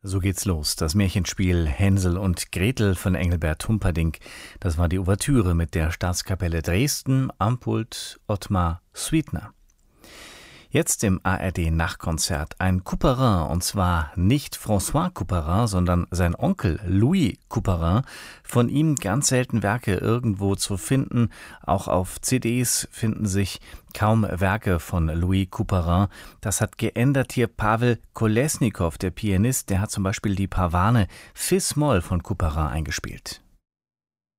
So geht's los. Das Märchenspiel Hänsel und Gretel von Engelbert Humperdinck. Das war die Ouvertüre mit der Staatskapelle Dresden, am Pult Ottmar Sweetner. Jetzt im ARD-Nachtkonzert ein Couperin, und zwar nicht François Couperin, sondern sein Onkel Louis Couperin. Von ihm ganz selten Werke irgendwo zu finden. Auch auf CDs finden sich kaum Werke von Louis Couperin. Das hat geändert hier Pawel Kolesnikow, der Pianist. Der hat zum Beispiel die Pavane Fis-Moll von Couperin eingespielt.